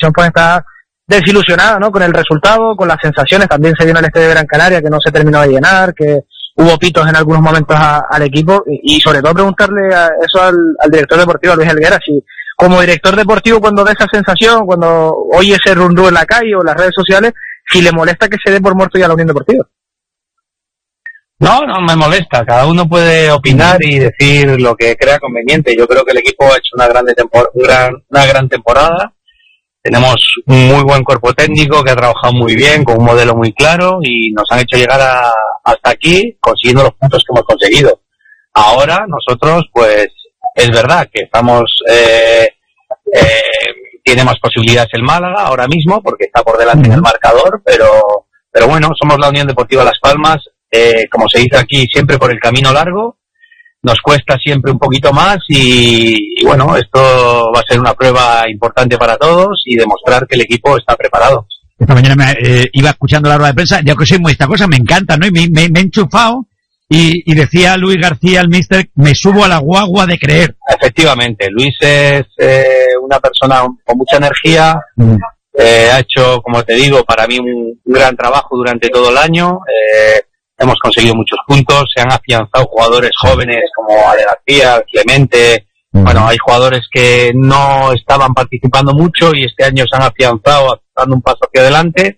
afición pues está desilusionada, ¿no? Con el resultado, con las sensaciones. También se vio en el estadio de Gran Canaria que no se terminó de llenar, que hubo pitos en algunos momentos al equipo, y sobre todo preguntarle eso al director deportivo, a Luis Helguera, si como director deportivo, cuando ve esa sensación, cuando oye ese run-run en la calle o en las redes sociales, si le molesta que se dé por muerto ya la Unión Deportiva. No me molesta. Cada uno puede opinar y decir lo que crea conveniente. Yo creo que el equipo ha hecho una gran temporada. Tenemos un muy buen cuerpo técnico que ha trabajado muy bien, con un modelo muy claro, y nos han hecho llegar hasta aquí consiguiendo los puntos que hemos conseguido. Ahora nosotros, pues, es verdad que estamos tiene más posibilidades el Málaga ahora mismo porque está por delante en el marcador, pero bueno, somos la Unión Deportiva Las Palmas, como se dice aquí, siempre por el camino largo. Nos cuesta siempre un poquito más y bueno, esto va a ser una prueba importante para todos y demostrar que el equipo está preparado. Esta mañana iba escuchando la rueda de prensa, ya que soy esta cosa, me encanta, ¿no? Y me he enchufado y decía Luis García, el míster, me subo a la guagua de creer. Efectivamente, Luis es una persona con mucha energía, ha hecho, como te digo, para mí un gran trabajo durante todo el año. Hemos conseguido muchos puntos, se han afianzado jugadores jóvenes como Ale García, Clemente. Bueno, hay jugadores que no estaban participando mucho y este año se han afianzado, dando un paso hacia adelante.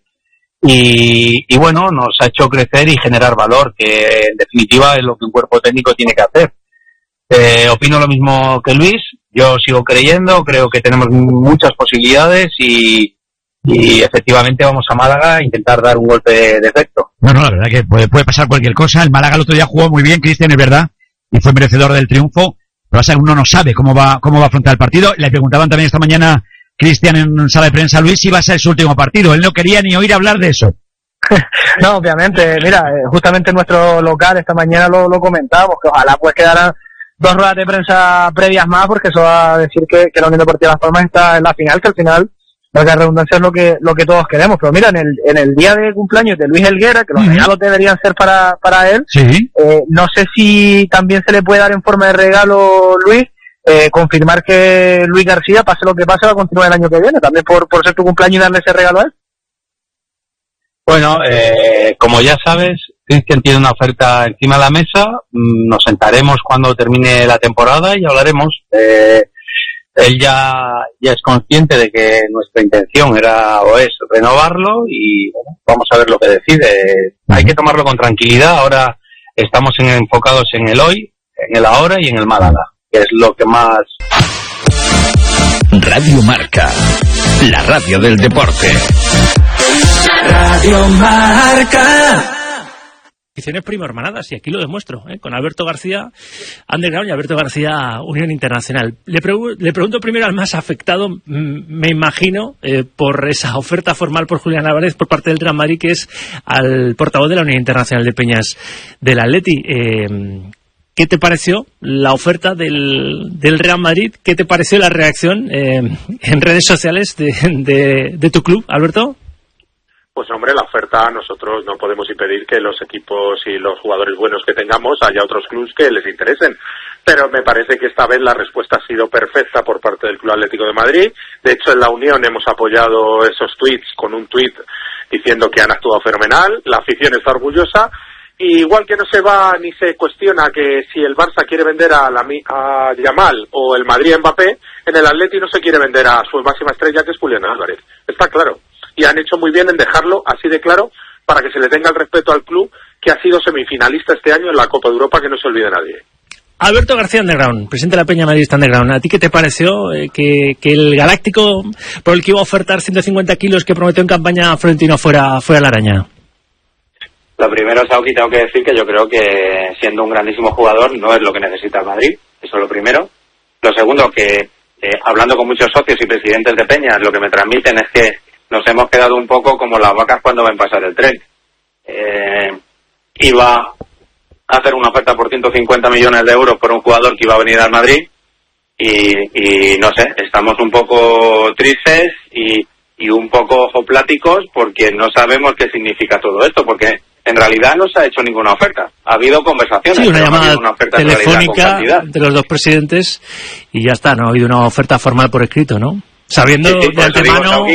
Y bueno, nos ha hecho crecer y generar valor, que en definitiva es lo que un cuerpo técnico tiene que hacer. Opino lo mismo que Luis, yo sigo creyendo, creo que tenemos muchas posibilidades y efectivamente vamos a Málaga a intentar dar un golpe de efecto. No, la verdad que puede pasar cualquier cosa. El Málaga el otro día jugó muy bien, Cristian, es verdad, y fue merecedor del triunfo, pero uno no sabe cómo va a afrontar el partido. Le preguntaban también esta mañana, Cristian, en sala de prensa, Luis, si iba a ser su último partido. Él no quería ni oír hablar de eso. No, obviamente, mira, justamente en nuestro local esta mañana lo comentábamos, que ojalá pues quedaran 2 ruedas de prensa previas más, porque eso va a decir que la Unión Deportiva Las Palmas está en la final, que al final, la redundancia es lo que todos queremos. Pero mira, en el día de cumpleaños de Luis Helguera, que los regalos deberían ser para él, sí. No sé si también se le puede dar en forma de regalo, Luis, confirmar que Luis García, pase lo que pase, va a continuar el año que viene, también por ser tu cumpleaños y darle ese regalo a él. Bueno, como ya sabes, Cristian tiene una oferta encima de la mesa, nos sentaremos cuando termine la temporada y hablaremos. Él ya es consciente de que nuestra intención era o es renovarlo y bueno, vamos a ver lo que decide. Hay que tomarlo con tranquilidad. Ahora estamos enfocados en el hoy, en el ahora y en el Málaga, que es lo que más... Radio Marca, la radio del deporte. Radio Marca. Ediciones primo hermanadas, y aquí lo demuestro, con Alberto García Underground y Alberto García Unión Internacional. Le pregunto primero al más afectado, me imagino, por esa oferta formal por Julián Álvarez por parte del Real Madrid, que es al portavoz de la Unión Internacional de Peñas del Atleti. ¿Qué te pareció la oferta del Real Madrid? ¿Qué te pareció la reacción en redes sociales de tu club, Alberto? Pues hombre, la oferta, nosotros no podemos impedir que los equipos y los jugadores buenos que tengamos haya otros clubes que les interesen. Pero me parece que esta vez la respuesta ha sido perfecta por parte del Club Atlético de Madrid. De hecho, en la Unión hemos apoyado esos tweets con un tweet diciendo que han actuado fenomenal. La afición está orgullosa. Y igual que no se va ni se cuestiona que si el Barça quiere vender a Yamal o el Madrid a Mbappé, en el Atleti no se quiere vender a su máxima estrella, que es Julián Álvarez. Está claro. Y han hecho muy bien en dejarlo así de claro para que se le tenga el respeto al club, que ha sido semifinalista este año en la Copa de Europa, que no se olvide nadie. Alberto García Underground, presidente de la Peña Madridista Underground, ¿a ti qué te pareció que el Galáctico, por el que iba a ofertar 150 kilos que prometió en campaña Florentino, fuera la araña? Lo primero, Sauki, tengo que decir que yo creo que siendo un grandísimo jugador no es lo que necesita el Madrid, eso es lo primero. Lo segundo, que hablando con muchos socios y presidentes de Peñas, lo que me transmiten es que nos hemos quedado un poco como las vacas cuando ven pasar el tren. Iba a hacer una oferta por 150 millones de euros por un jugador que iba a venir al Madrid y no sé, estamos un poco tristes y un poco ojopláticos porque no sabemos qué significa todo esto, porque en realidad no se ha hecho ninguna oferta. Ha habido conversaciones. Sí, una llamada una oferta telefónica entre los dos presidentes y ya está, no ha habido una oferta formal por escrito, ¿no? Sabiendo de antemano